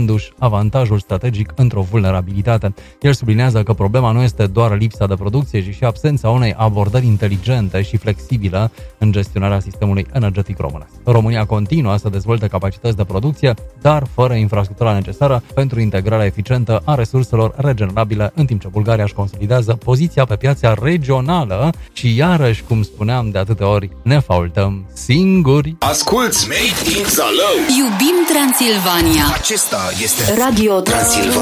transformându-și avantajul strategic într-o vulnerabilitate. El sublinează că problema nu este doar lipsa de producție, ci și absența unei abordări inteligente și flexibile în gestionarea sistemului energetic românesc. România continuă să dezvolte capacități de producție, dar fără infrastructura necesară pentru integrarea eficientă a resurselor regenerabile, în timp ce Bulgaria își consolidează poziția pe piața regională și iarăși, cum spuneam de atâtea ori, ne faultăm singuri. Asculți Made in Zalău. Iubim Transilvania. Acesta este Radio Transilvania.